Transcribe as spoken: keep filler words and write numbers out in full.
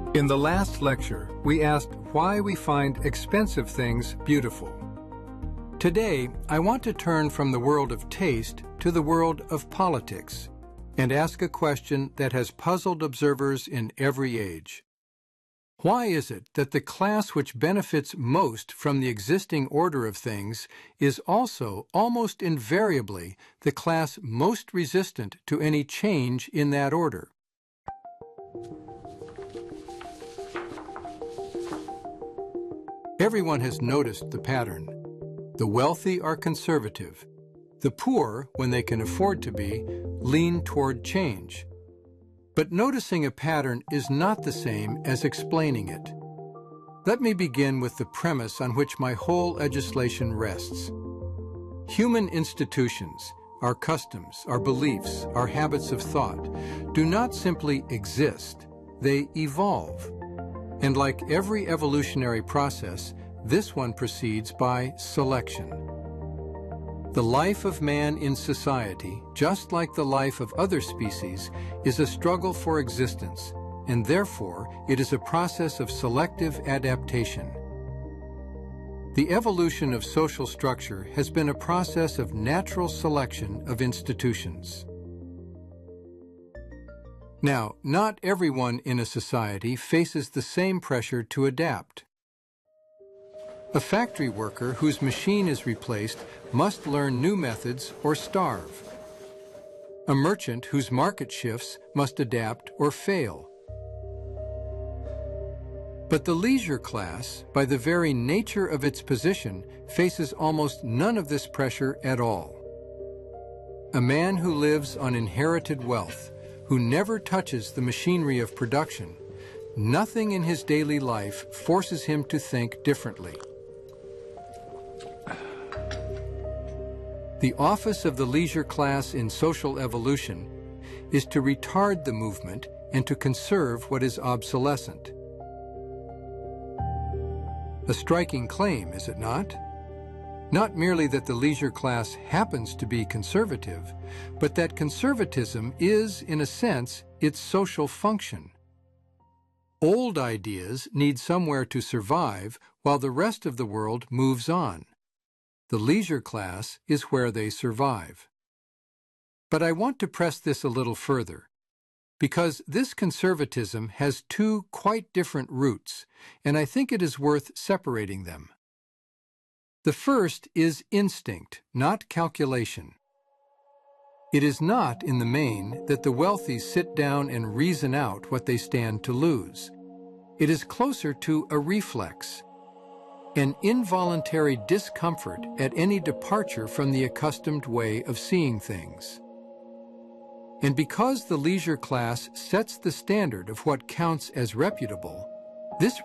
In the last lecture, we asked why we find expensive things beautiful. Today, I want to turn from the world of taste to the world of politics and ask a question that has puzzled observers in every age. Why is it that the class which benefits most from the existing order of things is also almost invariably the class most resistant to any change in that order? Everyone has noticed the pattern. The wealthy are conservative. The poor, when they can afford to be, lean toward change. But noticing a pattern is not the same as explaining it. Let me begin with the premise on which my whole legislation rests. Human institutions, our customs, our beliefs, our habits of thought, do not simply exist, they evolve. And like every evolutionary process, this one proceeds by selection. The life of man in society, just like the life of other species, is a struggle for existence, and therefore it is a process of selective adaptation. The evolution of social structure has been a process of natural selection of institutions. Now, not everyone in a society faces the same pressure to adapt. A factory worker whose machine is replaced must learn new methods or starve. A merchant whose market shifts must adapt or fail. But the leisure class, by the very nature of its position, faces almost none of this pressure at all. A man who lives on inherited wealth, who never touches the machinery of production, nothing in his daily life forces him to think differently. The office of the leisure class in social evolution is to retard the movement and to conserve what is obsolescent. A striking claim, is it not? Not merely that the leisure class happens to be conservative, but that conservatism is, in a sense, its social function. Old ideas need somewhere to survive while the rest of the world moves on. The leisure class is where they survive. But I want to press this a little further, because this conservatism has two quite different roots, and I think it is worth separating them. The first is instinct, not calculation. It is not, in the main, that the wealthy sit down and reason out what they stand to lose. It is closer to a reflex, an involuntary discomfort at any departure from the accustomed way of seeing things. And because the leisure class sets the standard of what counts as reputable, this